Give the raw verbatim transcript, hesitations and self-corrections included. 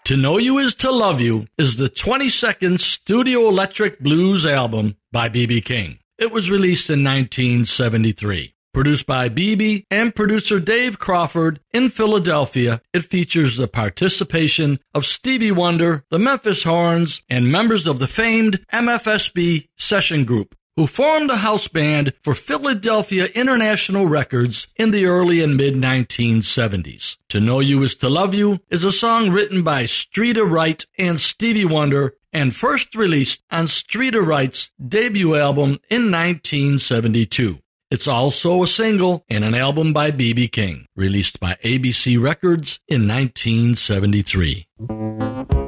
To Know You Is to Love You is the twenty-second Studio Electric Blues album by B B King. It was released in nineteen seventy-three. Produced by B B and producer Dave Crawford in Philadelphia, it features the participation of Stevie Wonder, the Memphis Horns, and members of the famed M F S B session group, who formed a house band for Philadelphia International Records in the early and mid nineteen seventies. To Know You Is to Love You is a song written by Streeter Wright and Stevie Wonder and first released on Streeter Wright's debut album in nineteen seventy-two. It's also a single and an album by B B King, released by A B C Records in nineteen seventy-three.